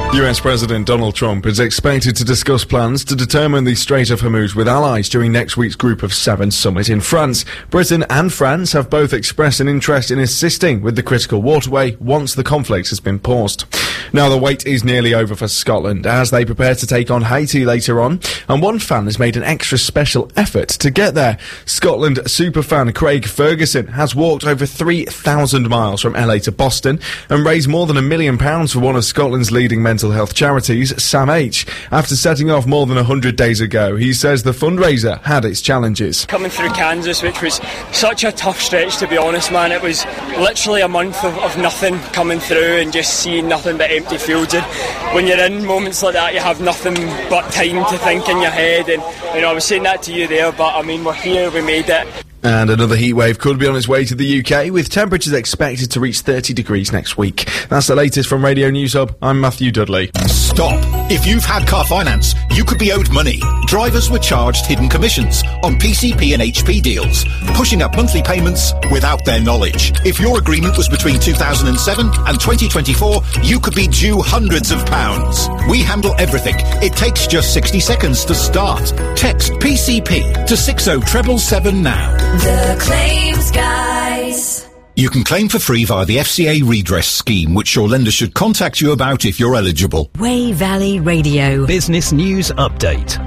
US President Donald Trump is expected to discuss plans to determine the Strait of Hormuz with allies during next week's Group of Seven summit in France. Britain and France have both expressed an interest in assisting with the critical waterway once the conflict has been paused. Now the wait is nearly over for Scotland as they prepare to take on Haiti later on, and one fan has made an extra special effort to get there. Scotland superfan Craig Ferguson has walked over 3,000 miles from LA to Boston and raised more than £1 million for one of Scotland's leading mental health charities, Sam H. After setting off more than 100 days ago, he says the fundraiser had its challenges. Coming through Kansas, which was such a tough stretch, to be honest, man. It was literally a month of nothing coming through and just seeing nothing but empty fields. And when you're in moments like that, you have nothing but time to think in your head. And, you know, I was saying that to you there, but I mean, we're here, we made it. And another heatwave could be on its way to the UK, with temperatures expected to reach 30 degrees next week. That's the latest from Radio News Hub. I'm Matthew Dudley. Stop. If you've had car finance, you could be owed money. Drivers were charged hidden commissions on PCP and HP deals, pushing up monthly payments without their knowledge. If your agreement was between 2007 and 2024, you could be due hundreds of pounds. We handle everything. It takes just 60 seconds to start. Text PCP to 60777 now. The Claims Guys. You can claim for free via the FCA redress scheme, which your lender should contact you about if you're eligible. Wey Valley Radio. Business News Update.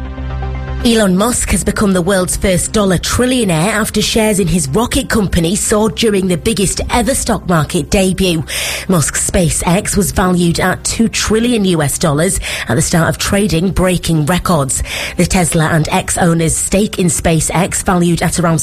Elon Musk has become the world's first dollar trillionaire after shares in his rocket company soared during the biggest ever stock market debut. Musk's SpaceX was valued at $2 trillion at the start of trading, breaking records. The Tesla and X owners' stake in SpaceX, valued at around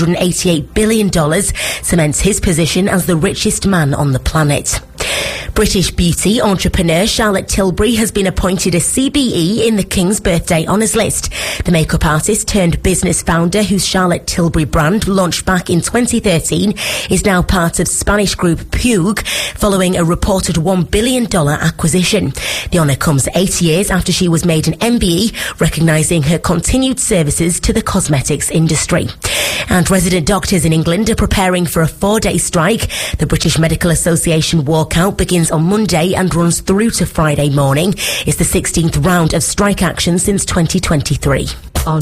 $688 billion, cements his position as the richest man on the planet. British beauty entrepreneur Charlotte Tilbury has been appointed a CBE in the King's Birthday Honours list. The makeup artist turned business founder, whose Charlotte Tilbury brand launched back in 2013, is now part of Spanish group Puig, following a reported $1 billion acquisition. The honour comes 8 years after she was made an MBE, recognising her continued services to the cosmetics industry. And resident doctors in England are preparing for a 4-day strike. The British Medical Association walkout begins on Monday and runs through to Friday morning. It's the 16th round of strike action since 2023. On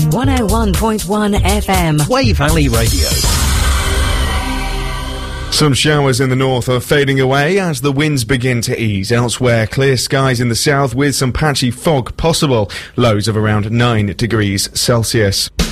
101.1 FM. Wey Valley Radio. Some showers in the north are fading away as the winds begin to ease. Elsewhere, clear skies in the south with some patchy fog possible. Lows of around 9 degrees Celsius.